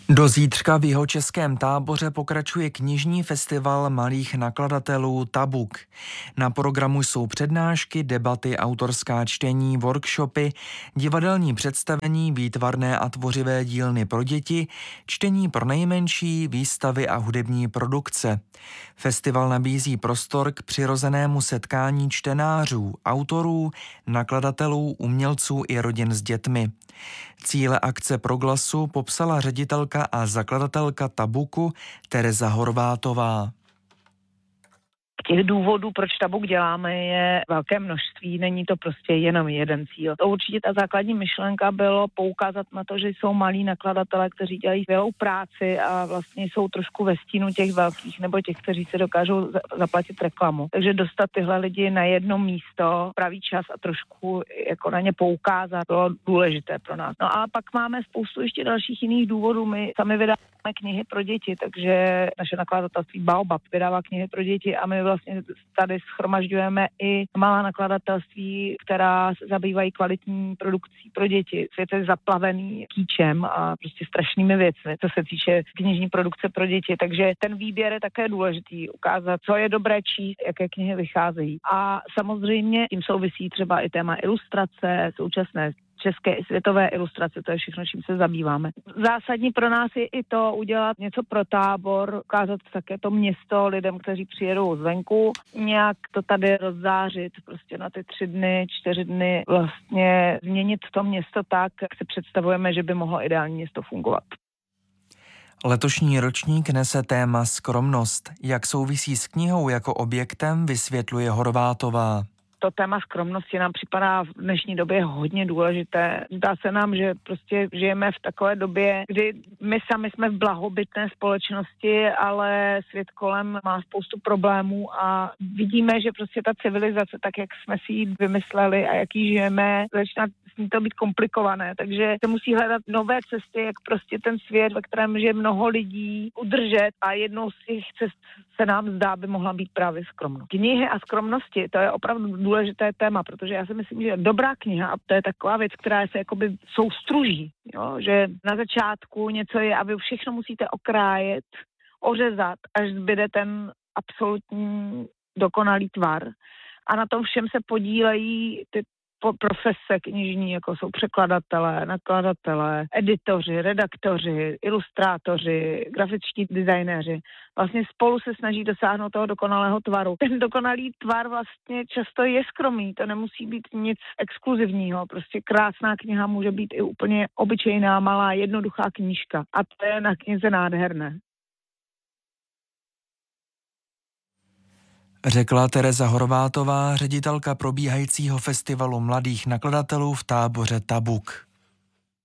Do zítřka v Jihočeském Táboře pokračuje knižní festival malých nakladatelů Tabuk. Na programu jsou přednášky, debaty, autorská čtení, workshopy, divadelní představení, výtvarné a tvořivé dílny pro děti, čtení pro nejmenší, výstavy a hudební produkce. Festival nabízí prostor k přirozenému setkání čtenářů, autorů, nakladatelů, umělců i rodin s dětmi. Cíle akce Proglasu popsala ředitelka a zakladatelka Tabuku Tereza Horvátová. Těch důvodů, proč Tabuk děláme, je velké množství, není to prostě jenom jeden cíl. To určitě ta základní myšlenka bylo poukázat na to, že jsou malí nakladatelé, kteří dělají skvělou práci a vlastně jsou trošku ve stínu těch velkých nebo těch, kteří se dokážou zaplatit reklamu. Takže dostat tyhle lidi na jedno místo, pravý čas a trošku jako na ně poukázat, bylo důležité pro nás. No a pak máme spoustu ještě dalších jiných důvodů. My sami vydáváme knihy pro děti, takže naše nakladatelství Baobab vydává knihy pro děti a my vlastně tady shromažďujeme i malá nakladatelství, která se zabývají kvalitní produkcí pro děti. Svět je zaplavený kýčem a prostě strašnými věcmi, co se týče knižní produkce pro děti. Takže ten výběr je také důležitý, ukázat, co je dobré číst, jaké knihy vycházejí. A samozřejmě tím souvisí třeba i téma ilustrace, současné české i světové ilustrace, to je všechno, čím se zabýváme. Zásadní pro nás je i to udělat něco pro Tábor, ukázat také to město lidem, kteří přijedou zvenku, nějak to tady rozzářit prostě na ty 3 dny, 4 dny, vlastně změnit to město tak, jak si představujeme, že by mohlo ideální město fungovat. Letošní ročník nese téma skromnost. Jak souvisí s knihou jako objektem, vysvětluje Horvátová. To téma skromnosti nám připadá v dnešní době hodně důležité. Zdá se nám, že prostě žijeme v takové době, kdy my sami jsme v blahobytné společnosti, ale svět kolem má spoustu problémů a vidíme, že prostě ta civilizace, tak jak jsme si ji vymysleli a jak ji žijeme, začíná s ní to být komplikované. Takže se musí hledat nové cesty, jak prostě ten svět, ve kterém žije mnoho lidí, udržet a jednou z těch cest se nám zdá, by mohla být právě skromnost. Knihy a skromnosti, to je opravdu důležité téma, protože já si myslím, že dobrá kniha, a to je taková věc, která se jakoby soustruží, jo? Že na začátku něco je a vy všechno musíte okrájet, ořezat, až zbyde ten absolutní dokonalý tvar. A na tom všem se podílejí ty profese knižní, jako jsou překladatelé, nakladatelé, editoři, redaktoři, ilustrátoři, grafičtí designéři. Vlastně spolu se snaží dosáhnout toho dokonalého tvaru. Ten dokonalý tvar vlastně často je skromný, to nemusí být nic exkluzivního. Prostě krásná kniha může být i úplně obyčejná, malá, jednoduchá knížka. A to je na knize nádherné. Řekla Tereza Horvátová, ředitelka probíhajícího festivalu mladých nakladatelů v Táboře Tabuk.